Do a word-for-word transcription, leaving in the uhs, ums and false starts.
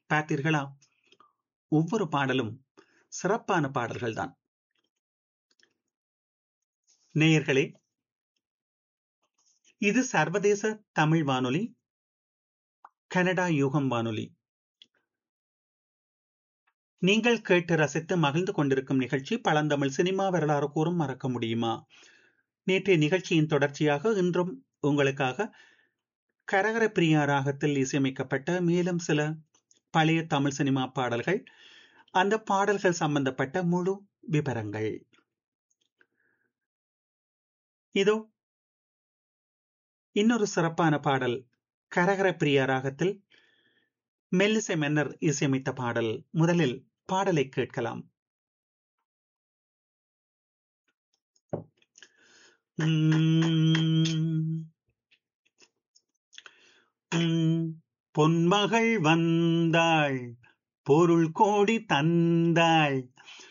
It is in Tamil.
பார்த்தீர்களா? ஒவ்வொரு பாடலும் சிறப்பான பாடல்கள் தான். நேயர்களே, இது சர்வதேச தமிழ் வானொலி, கனடா யுகம் வானொலி. நீங்கள் கேட்டு ரசித்து மகிழ்ந்து கொண்டிருக்கும் நிகழ்ச்சி பழந்தமிழ் சினிமா வரலாறு கூறும் மறக்க முடியுமா? நேற்றைய நிகழ்ச்சியின் தொடர்ச்சியாக இன்றும் உங்களுக்காக கரகர பிரியா ராகத்தில் இசையமைக்கப்பட்ட மேலும் சில பழைய தமிழ் சினிமா பாடல்கள், அந்த பாடல்கள் சம்பந்தப்பட்ட முழு விவரங்கள் இதோ. இன்னொரு சிறப்பான பாடல், கரகர பிரியா ராகத்தில் மெல்லிசை மன்னர் இசையமைத்த பாடல். முதலில் பாடலை கேட்கலாம். உம் உம் பொன்மகள் வந்தாள், பொருள் கோடி தந்தாள்,